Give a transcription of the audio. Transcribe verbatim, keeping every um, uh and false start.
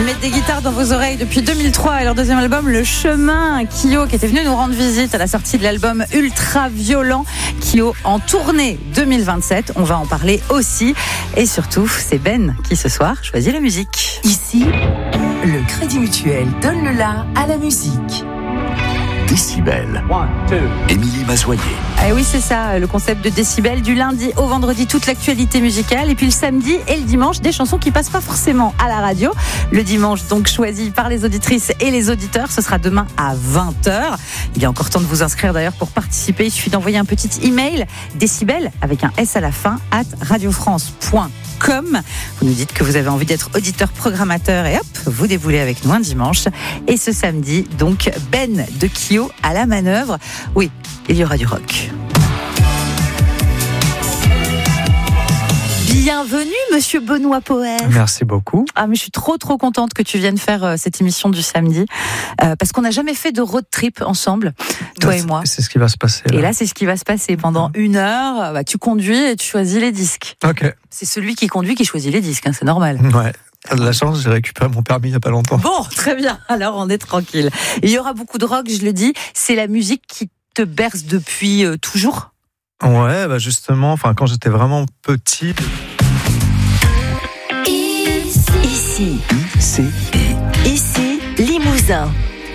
Ils mettent des guitares dans vos oreilles depuis deux mille trois et leur deuxième album, Le Chemin. Kyo qui était venu nous rendre visite à la sortie de l'album Ultra Violent. Kyo en tournée deux mille vingt-sept. On va en parler aussi. Et surtout, c'est Ben qui ce soir choisit la musique. Ici, le Crédit Mutuel donne le la à la musique. Décibel. Émilie Mazoyer. Ah oui, c'est ça, le concept de Décibel, du lundi au vendredi, toute l'actualité musicale, et puis le samedi et le dimanche, des chansons qui passent pas forcément à la radio. Le dimanche, donc, choisi par les auditrices et les auditeurs, ce sera demain à vingt heures. Il y a encore temps de vous inscrire d'ailleurs pour participer. Il suffit d'envoyer un petit email, Décibel, avec un S à la fin, at radiofrance point com. Vous nous dites que vous avez envie d'être auditeur programmateur et hop, vous déboulez avec nous un dimanche. Et ce samedi, donc, Ben de Kyo à la manœuvre. Oui, il y aura du rock. Bienvenue, monsieur Benoît Poher. Merci beaucoup. Ah, mais je suis trop, trop contente que tu viennes faire euh, cette émission du samedi. Euh, parce qu'on n'a jamais fait de road trip ensemble, toi Là, et moi. C'est ce qui va se passer. Là. Et là, c'est ce qui va se passer. Pendant une heure, bah, tu conduis et tu choisis les disques. Ok. C'est celui qui conduit qui choisit les disques, hein, c'est normal. Ouais. T'as de la chance, j'ai récupéré mon permis il n'y a pas longtemps. Bon, très bien. Alors, on est tranquille. Il y aura beaucoup de rock, je le dis. C'est la musique qui te berce depuis euh, toujours. Ouais, bah justement, enfin quand j'étais vraiment petit. Ici, I C I. ici, Limousin.